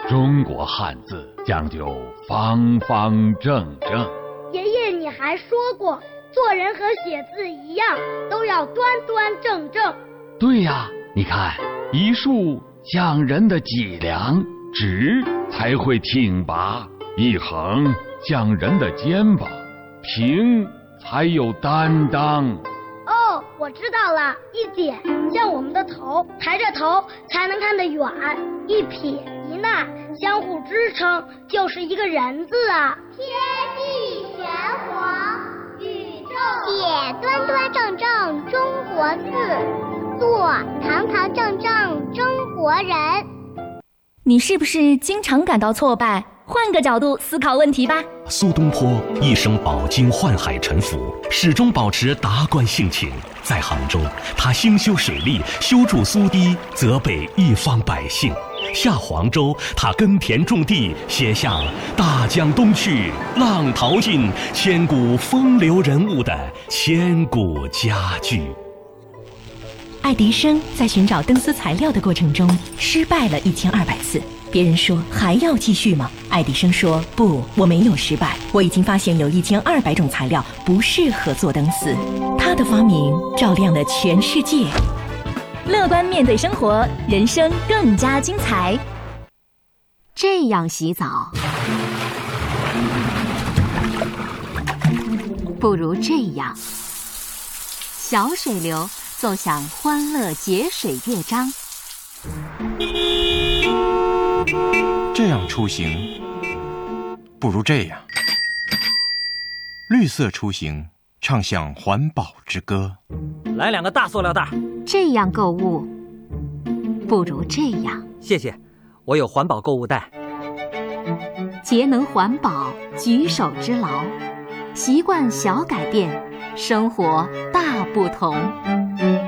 中国汉字讲究方方正正。 爷爷，你还说过，做人和写字一样，都要端端正正。 对呀，你看，一竖像人的脊梁，直才会挺拔；一横像人的肩膀，平才有担当。 哦，我知道了，一点像我们的头，抬着头才能看得远；一撇一捺相互支撑，就是一个人字啊。 天地玄黄，宇宙写端端正正中国字，做堂堂正正中国人。 你是不是经常感到挫败？换个角度思考问题吧。 苏东坡一生饱经宦海沉浮，始终保持达观性情。在杭州，他兴修水利，修筑苏堤，泽北一方百姓；下黄州，他耕田种地，写下大江东去，浪淘尽，千古风流人物的千古佳句。 爱迪生在寻找灯丝材料的过程中失败了1200次。别人说还要继续吗？爱迪生说不，我没有失败，我已经发现有1200种材料不适合做灯丝。他的发明照亮了全世界。乐观面对生活，人生更加精彩。 这样洗澡，不如这样。小水流奏响欢乐节水乐章。 这样出行，不如这样。绿色出行，唱响环保之歌。 来2个大塑料袋。 这样购物，不如这样。 谢谢，我有环保购物袋。 节能环保，举手之劳，习惯小改变，生活大不同。